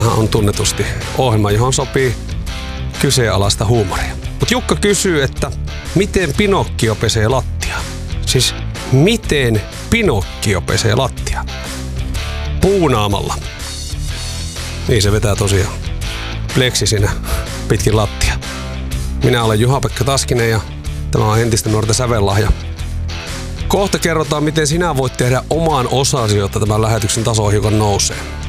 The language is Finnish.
on tunnetusti ohjelma, johon sopii kyseenalaista huumoria. Mutta Jukka kysyy, että miten Pinokkio pesee lattiaa? Siis miten Pinokkio pesee lattiaa? Puunaamalla. Niin se vetää tosiaan. Pleksi siinä pitkin lattia. Minä olen Juha-Pekka Taskinen ja tämä on Entisten nuorten sävellahja. Kohta kerrotaan, miten sinä voit tehdä oman osasi, jotta tämän lähetyksen taso hiukan nousee.